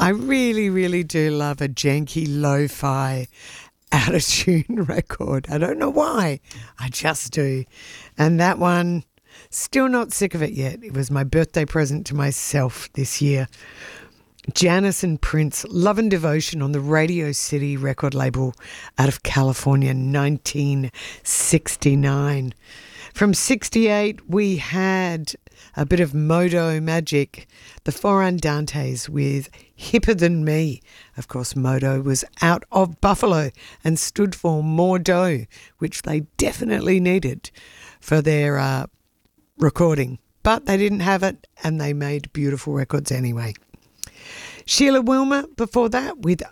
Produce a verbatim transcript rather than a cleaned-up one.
I really, really do love a janky lo-fi out of tune record. I don't know why. I just do. And that one, still not sick of it yet. It was my birthday present to myself this year. Janice and Prince, Love and Devotion on the Radio City record label out of California, nineteen sixty-nine. From sixty-eight, we had a bit of Modo magic, the Four Andantes with Hipper Than Me. Of course, Modo was out of Buffalo and stood for more dough, which they definitely needed for their uh, recording. But they didn't have it, and they made beautiful records anyway. Sheila Wilmer before that with